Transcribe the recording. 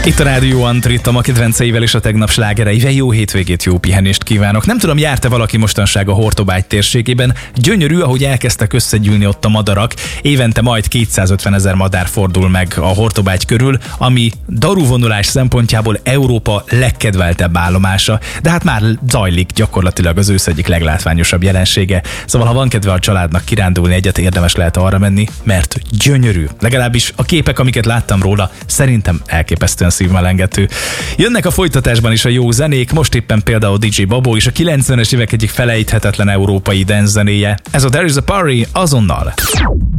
Itt a Rádió Antrit, a kedvenceivel és a tegnap slágereivel jó hétvégét, jó pihenést kívánok. Nem tudom, járt-e valaki mostanság a Hortobágy térségében? Gyönyörű, ahogy elkezdtek összegyűlni ott a madarak. Évente majd 250 000 madár fordul meg a Hortobágy körül, ami daruvonulás szempontjából Európa legkedveltebb állomása. De hát már zajlik gyakorlatilag az ősz egyik leglátványosabb jelensége. Szóval ha van kedve a családnak kirándulni egyet, érdemes lehet arra menni, mert gyönyörű. Legalábbis a képek, amiket láttam róla, szerintem elképesztően szívmelengető. Jönnek a folytatásban is a jó zenék, most éppen például DJ Babó és a 90-es évek egyik felejthetetlen európai dance zenéje. Ez a There is a Party azonnal.